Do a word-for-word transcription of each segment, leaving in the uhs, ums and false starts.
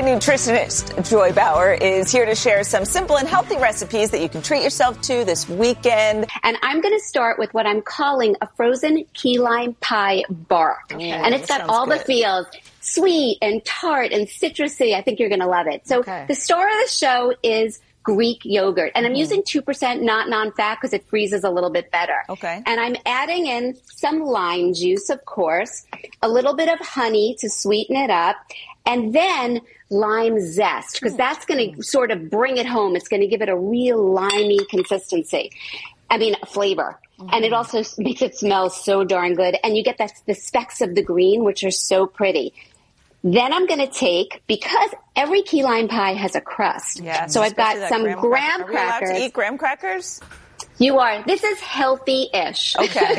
nutritionist Joy Bauer is here to share some simple and healthy recipes that you can treat yourself to this weekend. And I'm going to start with what I'm calling a frozen key lime pie bark. Okay, and it's got all good. the feels, sweet and tart and citrusy. I think you're going to love it. So okay. the star of the show is Greek yogurt. And I'm mm-hmm. using two percent not non-fat because it freezes a little bit better. Okay. And I'm adding in some lime juice, of course, a little bit of honey to sweeten it up, and then lime zest, because that's going to sort of bring it home. It's going to give it a real limey consistency. I mean, flavor. Mm-hmm. And it also makes it smell so darn good. And you get that, the specks of the green, which are so pretty. Then I'm going to take, because every key lime pie has a crust. Yes, so I've got some graham, graham crackers. crackers. Are we allowed to eat graham crackers? You are. This is healthy-ish.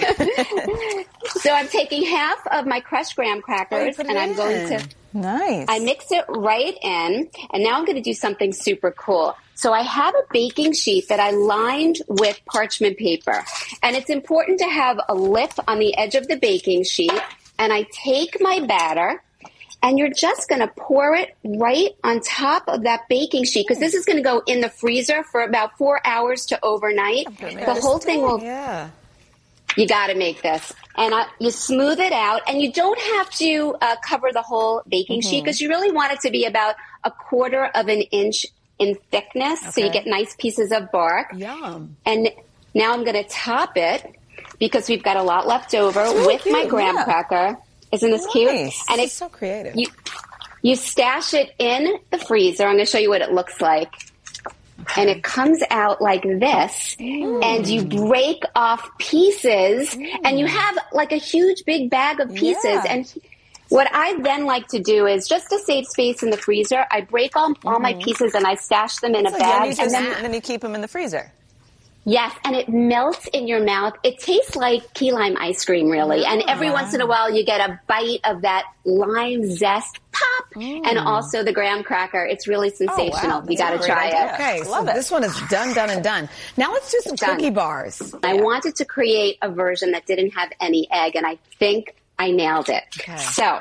Okay. So I'm taking half of my crushed graham crackers, and I'm going to... Nice. I mix it right in, and now I'm going to do something super cool. So I have a baking sheet that I lined with parchment paper, and it's important to have a lip on the edge of the baking sheet, and I take my batter, and you're just going to pour it right on top of that baking sheet, because this is going to go in the freezer for about four hours to overnight. The whole thing will... Yeah. You got to make this. And uh, you smooth it out, and you don't have to uh, cover the whole baking mm-hmm. sheet, because you really want it to be about a quarter of an inch in thickness, okay. so you get nice pieces of bark. Yum. And now I'm going to top it, because we've got a lot left over, so with cute. my graham yeah. cracker. Isn't this nice. cute? And this it's so creative. You, you stash it in the freezer. I'm going to show you what it looks like. And it comes out like this, mm. and you break off pieces, mm. and you have like a huge big bag of pieces. Yeah. And what I then like to do is, just to save space in the freezer, I break all, mm-hmm. all my pieces and I stash them in That's a like, bag. Yeah, you and then, then you keep them in the freezer. Yes, and it melts in your mouth. It tastes like key lime ice cream, really. Yeah. And every once in a while, you get a bite of that lime zest pop, mm. and also the graham cracker. It's really sensational. Oh, wow. You got to try idea. it. Okay, so Love it. This one is done, done, and done. Now let's do some done. cookie bars. I yeah. wanted to create a version that didn't have any egg, and I think I nailed it. Okay. So...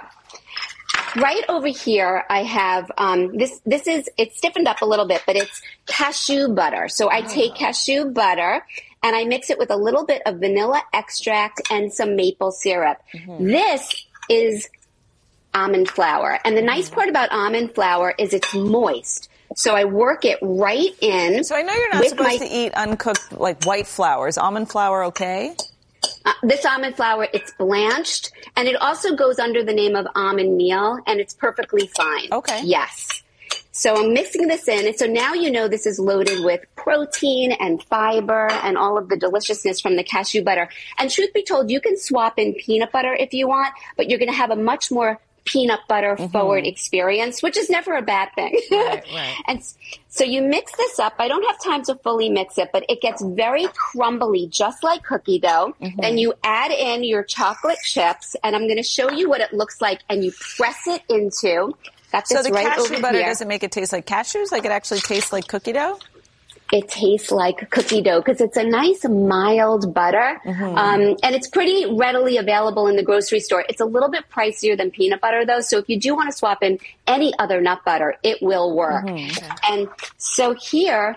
right over here, I have, um, this, this is, it's stiffened up a little bit, but it's cashew butter. So I take cashew butter and I mix it with a little bit of vanilla extract and some maple syrup. Mm-hmm. This is almond flour. And the nice part about almond flour is it's moist. So I work it right in. So I know you're not supposed my, to eat uncooked, like, white flour. Is almond flour okay? Uh, this almond flour, it's blanched, and it also goes under the name of almond meal, and it's perfectly fine. Okay. Yes. So I'm mixing this in, and so now you know this is loaded with protein and fiber and all of the deliciousness from the cashew butter. And truth be told, you can swap in peanut butter if you want, but you're going to have a much more peanut butter forward mm-hmm. experience, which is never a bad thing. Right, right. And so you mix this up. I don't have time to fully mix it, but it gets very crumbly, just like cookie dough. Mm-hmm. Then you add in your chocolate chips, and I'm going to show you what it looks like, and you press it into. Got this so the right cashew over butter here. doesn't make it taste like cashews? Like it actually tastes like cookie dough? It tastes like cookie dough because it's a nice mild butter, mm-hmm. um, and it's pretty readily available in the grocery store. It's a little bit pricier than peanut butter, though, so if you do want to swap in any other nut butter, it will work. Mm-hmm. Okay. And so here,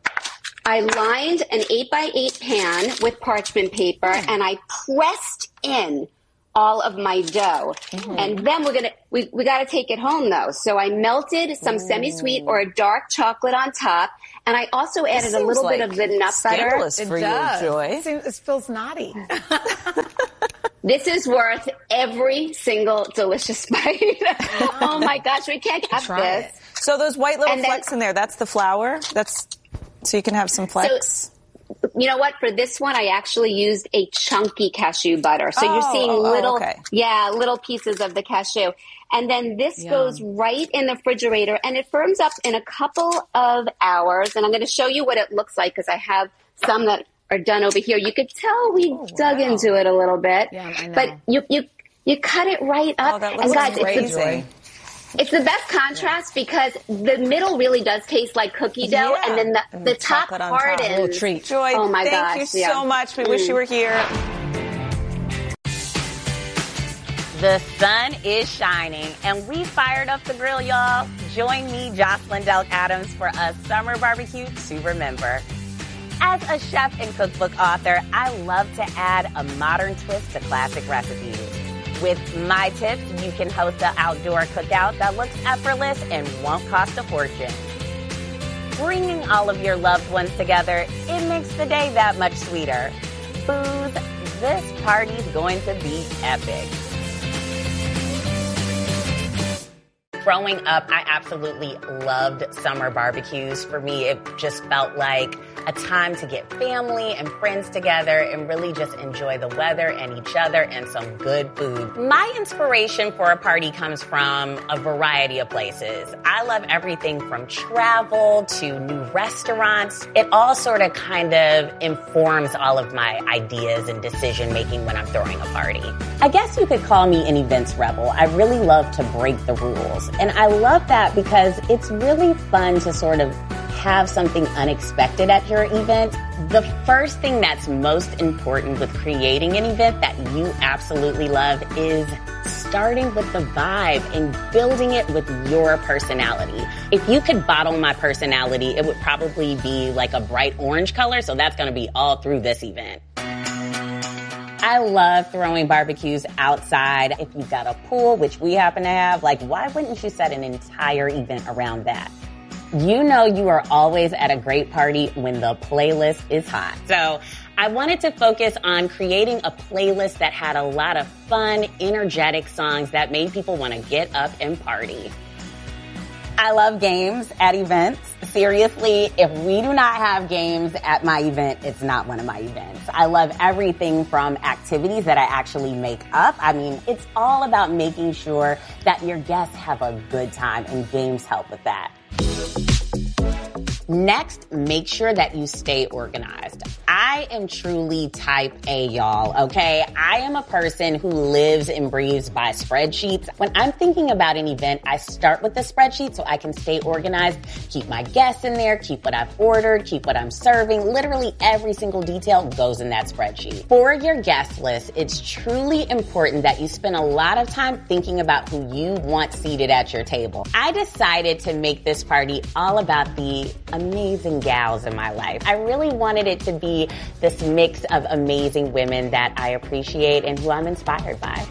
I lined an eight by eight pan with parchment paper, mm-hmm. and I pressed in all of my dough. Mm-hmm. And then we're going to, we, we got to take it home though. So I melted some Ooh. semi-sweet or a dark chocolate on top. And I also added a little like bit of the nut butter. It for does. you, Joy. It, seems, it feels naughty. This is worth every single delicious bite. Oh my gosh, we can't have Try this. It. So those white little and flecks then, in there, that's the flour? That's, so you can have some flecks? So, you know what? For this one, I actually used a chunky cashew butter. So oh, you're seeing oh, little, okay. yeah, little pieces of the cashew. And then this Yum. goes right in the refrigerator, and it firms up in a couple of hours. And I'm going to show you what it looks like because I have some that are done over here. You could tell we oh, dug wow. into it a little bit. Yeah, I know. But you you you cut it right up. Oh, that looks and guys, amazing. It's the, it's the best contrast yeah. because the middle really does taste like cookie dough, yeah. and then the, and the the top hardens. A little treat. Joy, oh my thank gosh, you yeah. so much. We mm. wish you were here. The sun is shining, and we fired up the grill, y'all. Join me, Jocelyn Delk Adams, for a summer barbecue to remember. As a chef and cookbook author, I love to add a modern twist to classic recipes. With my tips, you can host an outdoor cookout that looks effortless and won't cost a fortune. Bringing all of your loved ones together, it makes the day that much sweeter. Booze, this party's going to be epic. Growing up, I absolutely loved summer barbecues. For me, it just felt like a time to get family and friends together and really just enjoy the weather and each other and some good food. My inspiration for a party comes from a variety of places. I love everything from travel to new restaurants. It all sort of kind of informs all of my ideas and decision making when I'm throwing a party. I guess you could call me an events rebel. I really love to break the rules. And I love that because it's really fun to sort of have something unexpected at your event. The first thing that's most important with creating an event that you absolutely love is starting with the vibe and building it with your personality. If you could bottle my personality, it would probably be like a bright orange color, so that's going to be all through this event. I love throwing barbecues outside. If you've got a pool, which we happen to have, like, why wouldn't you set an entire event around that? You know you are always at a great party when the playlist is hot. So I wanted to focus on creating a playlist that had a lot of fun, energetic songs that made people want to get up and party. I love games at events. Seriously, if we do not have games at my event, it's not one of my events. I love everything from activities that I actually make up. I mean, it's all about making sure that your guests have a good time, and games help with that. Next, make sure that you stay organized. I am truly type A, y'all, okay? I am a person who lives and breathes by spreadsheets. When I'm thinking about an event, I start with the spreadsheet so I can stay organized, keep my guests in there, keep what I've ordered, keep what I'm serving. Literally every single detail goes in that spreadsheet. For your guest list, it's truly important that you spend a lot of time thinking about who you want seated at your table. I decided to make this party all about the amazing gals in my life. I really wanted it to be this mix of amazing women that I appreciate and who I'm inspired by.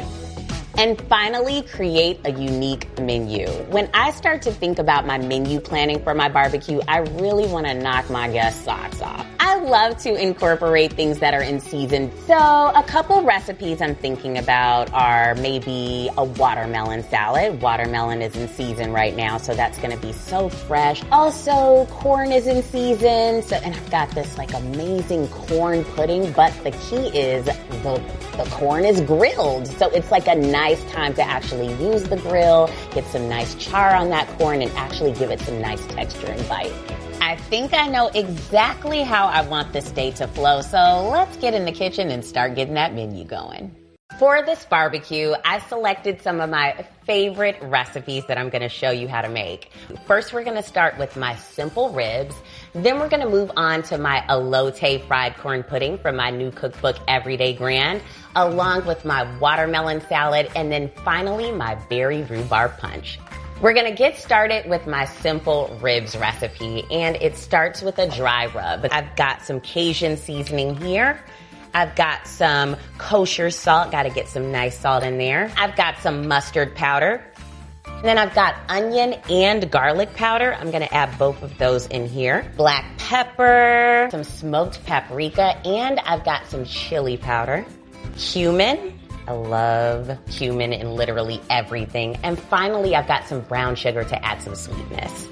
And finally, create a unique menu. When I start to think about my menu planning for my barbecue, I really want to knock my guests' socks off. I love to incorporate things that are in season. So a couple recipes I'm thinking about are maybe a watermelon salad. Watermelon is in season right now, so that's going to be so fresh. Also, corn is in season. So, and I've got this like amazing corn pudding, but the key is the, the corn is grilled. So it's like a nice Nice time to actually use the grill, get some nice char on that corn, and actually give it some nice texture and bite. I think I know exactly how I want this day to flow, so let's get in the kitchen and start getting that menu going. For this barbecue, I selected some of my favorite recipes that I'm going to show you how to make. First, we're going to start with my simple ribs. Then we're going to move on to my elote fried corn pudding from my new cookbook, Everyday Grand, along with my watermelon salad, and then finally my berry rhubarb punch. We're going to get started with my simple ribs recipe, and it starts with a dry rub. I've got some Cajun seasoning here. I've got some kosher salt. Got to get some nice salt in there. I've got some mustard powder. And then I've got onion and garlic powder. I'm going to add both of those in here. Black pepper, some smoked paprika, and I've got some chili powder. Cumin. I love cumin in literally everything. And finally, I've got some brown sugar to add some sweetness.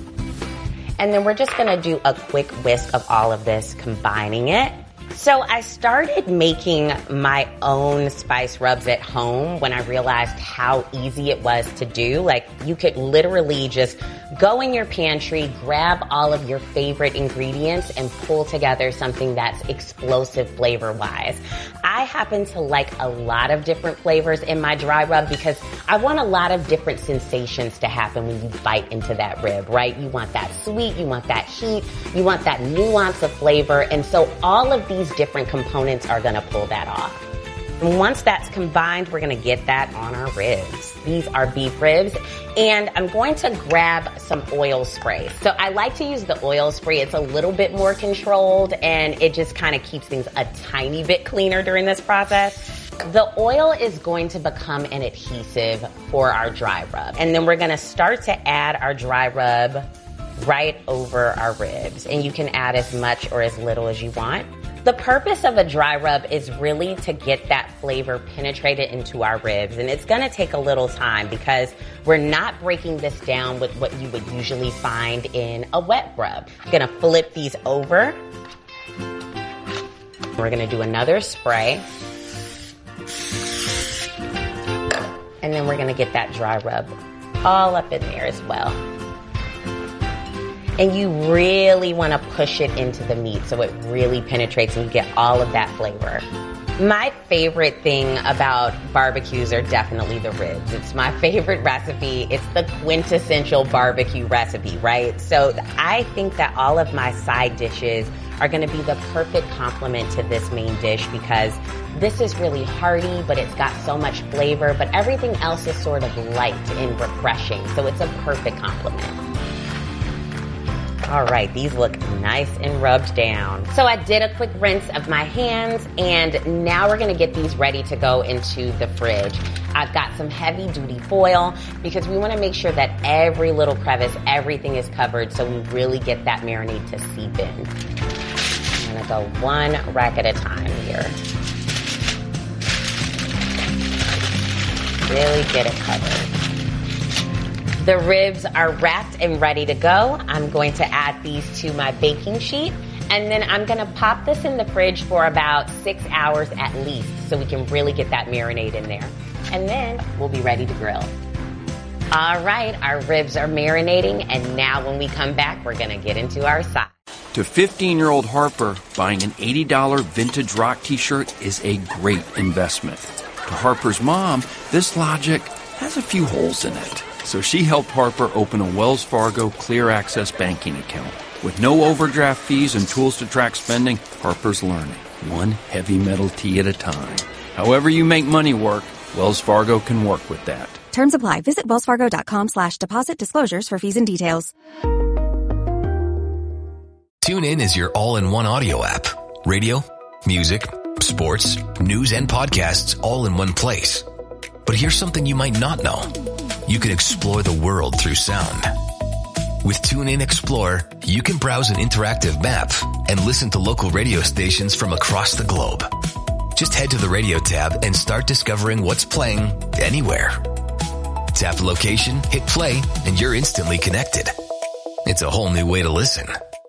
And then we're just going to do a quick whisk of all of this, combining it. So I started making my own spice rubs at home when I realized how easy it was to do. Like, you could literally just go in your pantry, grab all of your favorite ingredients, and pull together something that's explosive flavor-wise. I happen to like a lot of different flavors in my dry rub because I want a lot of different sensations to happen when you bite into that rib, right? You want that sweet, you want that heat, you want that nuance of flavor, and so all of these different components are gonna pull that off. And once that's combined, we're gonna get that on our ribs. These are beef ribs, and I'm going to grab some oil spray. So I like to use the oil spray. It's a little bit more controlled, and it just kind of keeps things a tiny bit cleaner during this process. The oil is going to become an adhesive for our dry rub. And then we're gonna start to add our dry rub right over our ribs. And you can add as much or as little as you want. The purpose of a dry rub is really to get that flavor penetrated into our ribs. And it's gonna take a little time because we're not breaking this down with what you would usually find in a wet rub. I'm gonna flip these over. We're gonna do another spray. And then we're gonna get that dry rub all up in there as well. And you really want to push it into the meat so it really penetrates and you get all of that flavor. My favorite thing about barbecues are definitely the ribs. It's my favorite recipe. It's the quintessential barbecue recipe, right? So I think that all of my side dishes are going to be the perfect complement to this main dish because this is really hearty, but it's got so much flavor, but everything else is sort of light and refreshing. So it's a perfect complement. All right, these look nice and rubbed down. So I did a quick rinse of my hands, and now we're gonna get these ready to go into the fridge. I've got some heavy duty foil because we wanna make sure that every little crevice, everything is covered so we really get that marinade to seep in. I'm gonna go one rack at a time here. Really get it covered. The ribs are wrapped and ready to go. I'm going to add these to my baking sheet, and then I'm gonna pop this in the fridge for about six hours at least so we can really get that marinade in there. And then we'll be ready to grill. All right, our ribs are marinating, and now when we come back, we're gonna get into our side. To fifteen-year-old Harper, buying an eighty dollars vintage rock t-shirt is a great investment. To Harper's mom, this logic has a few holes in it. So she helped Harper open a Wells Fargo Clear Access banking account. With no overdraft fees and tools to track spending, Harper's learning, one heavy metal tee at a time. However you make money work, Wells Fargo can work with that. Terms apply. Visit wellsfargo.com slash deposit disclosures for fees and details. TuneIn is your all-in-one audio app. Radio, music, sports, news, and podcasts all in one place. But here's something you might not know. You can explore the world through sound. With TuneIn Explorer, you can browse an interactive map and listen to local radio stations from across the globe. Just head to the radio tab and start discovering what's playing anywhere. Tap the location, hit play, and you're instantly connected. It's a whole new way to listen.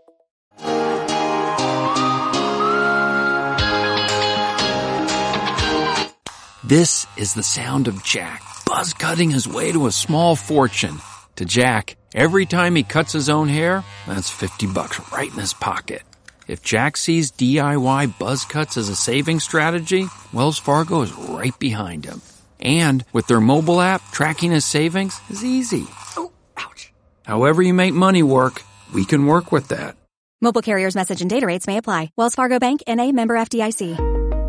This is the sound of Jack, buzz cutting his way to a small fortune. To Jack, every time he cuts his own hair, that's fifty bucks right in his pocket. If Jack sees D I Y buzz cuts as a saving strategy, Wells Fargo is right behind him. And with their mobile app, tracking his savings is easy. Oh, ouch. However you make money work, we can work with that. Mobile carriers' message and data rates may apply. Wells Fargo Bank, N A, member F D I C.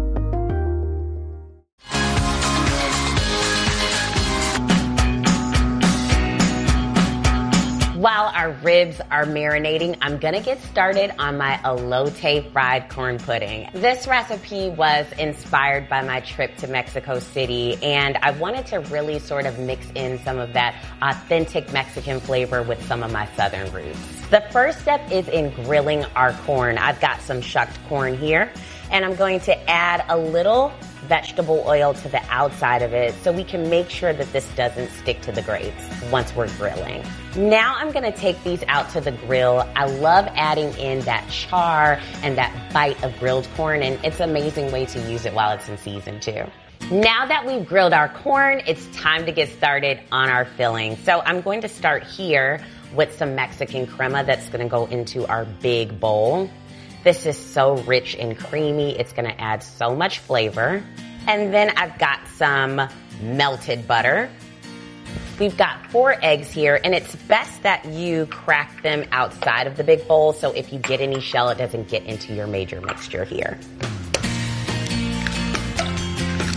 While our ribs are marinating, I'm gonna get started on my elote fried corn pudding. This recipe was inspired by my trip to Mexico City, and I wanted to really sort of mix in some of that authentic Mexican flavor with some of my southern roots. The first step is in grilling our corn. I've got some shucked corn here, and I'm going to add a little vegetable oil to the outside of it so we can make sure that this doesn't stick to the grates once we're grilling. Now I'm gonna take these out to the grill. I love adding in that char and that bite of grilled corn, and it's an amazing way to use it while it's in season too. Now that we've grilled our corn, it's time to get started on our filling. So I'm going to start here with some Mexican crema that's gonna go into our big bowl. This is so rich and creamy. It's gonna add so much flavor. And then I've got some melted butter. We've got four eggs here, and it's best that you crack them outside of the big bowl, so if you get any shell, it doesn't get into your major mixture here.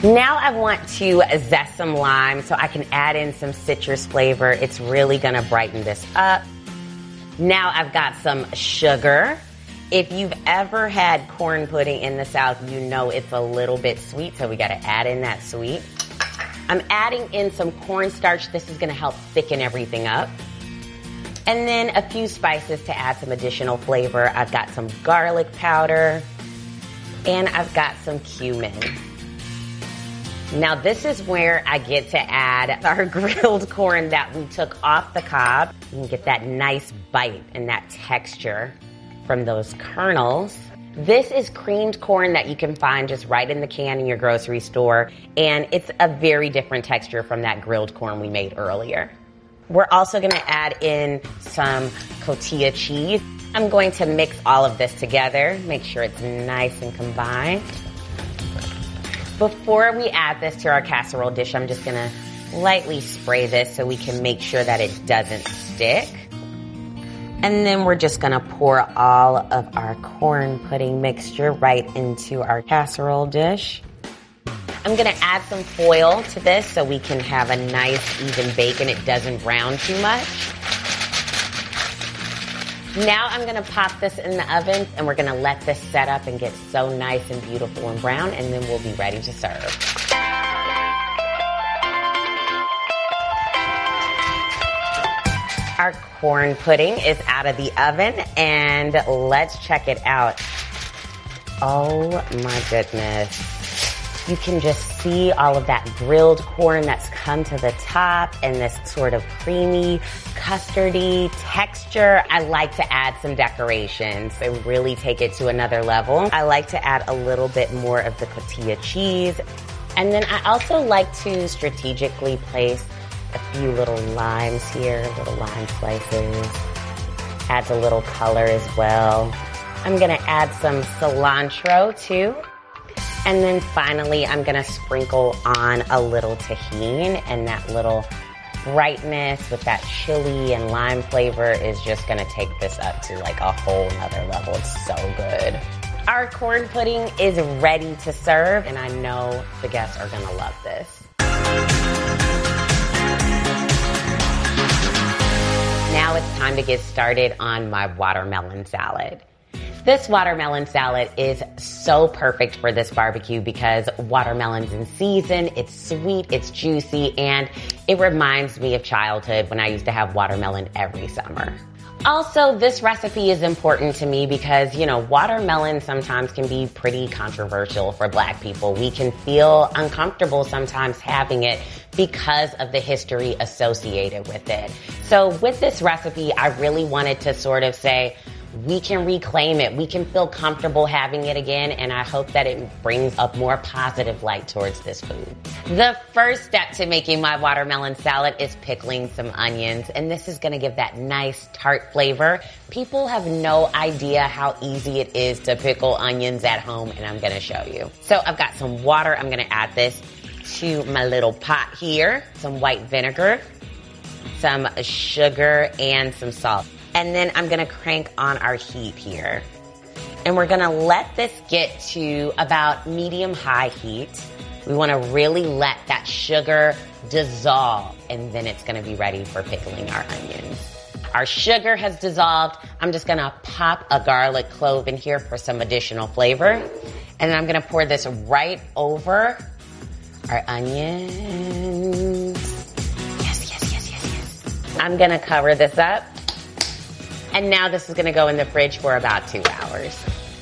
Now I want to zest some lime so I can add in some citrus flavor. It's really gonna brighten this up. Now I've got some sugar. If you've ever had corn pudding in the South, you know it's a little bit sweet, so we gotta add in that sweet. I'm adding in some cornstarch. This is gonna help thicken everything up. And then a few spices to add some additional flavor. I've got some garlic powder, and I've got some cumin. Now this is where I get to add our grilled corn that we took off the cob. You can get that nice bite and that texture from those kernels. This is creamed corn that you can find just right in the can in your grocery store, and it's a very different texture from that grilled corn we made earlier. We're also gonna add in some cotija cheese. I'm going to mix all of this together, make sure it's nice and combined. Before we add this to our casserole dish, I'm just gonna lightly spray this so we can make sure that it doesn't stick. And then we're just gonna pour all of our corn pudding mixture right into our casserole dish. I'm gonna add some foil to this so we can have a nice even bake and it doesn't brown too much. Now I'm gonna pop this in the oven and we're gonna let this set up and get so nice and beautiful and brown, and then we'll be ready to serve. Our corn pudding is out of the oven, and let's check it out. Oh my goodness. You can just see all of that grilled corn that's come to the top and this sort of creamy, custardy texture. I like to add some decorations and really take it to another level. I like to add a little bit more of the cotija cheese. And then I also like to strategically place a few little limes here, little lime slices. Adds a little color as well. I'm gonna add some cilantro too. And then finally, I'm gonna sprinkle on a little tahini, and that little brightness with that chili and lime flavor is just gonna take this up to like a whole nother level. It's so good. Our corn pudding is ready to serve, and I know the guests are gonna love this. Now it's time to get started on my watermelon salad. This watermelon salad is so perfect for this barbecue because watermelon's in season, it's sweet, it's juicy, and it reminds me of childhood when I used to have watermelon every summer. Also, this recipe is important to me because, you know, watermelon sometimes can be pretty controversial for Black people. We can feel uncomfortable sometimes having it because of the history associated with it. So with this recipe, I really wanted to sort of say, we can reclaim it. We can feel comfortable having it again, and I hope that it brings a more positive light towards this food. The first step to making my watermelon salad is pickling some onions, and this is gonna give that nice tart flavor. People have no idea how easy it is to pickle onions at home, and I'm gonna show you. So I've got some water. I'm gonna add this to my little pot here, some white vinegar, some sugar, and some salt. And then I'm gonna crank on our heat here. And we're gonna let this get to about medium-high heat. We wanna really let that sugar dissolve, and then it's gonna be ready for pickling our onions. Our sugar has dissolved. I'm just gonna pop a garlic clove in here for some additional flavor. And then I'm gonna pour this right over our onions. Yes, yes, yes, yes, yes. I'm gonna cover this up. And now this is gonna go in the fridge for about two hours.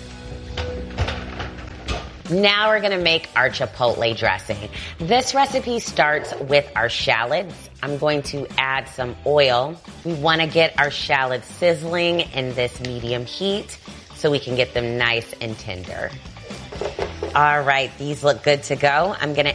Now we're gonna make our chipotle dressing. This recipe starts with our shallots. I'm going to add some oil. We wanna get our shallots sizzling in this medium heat so we can get them nice and tender. All right, these look good to go. I'm gonna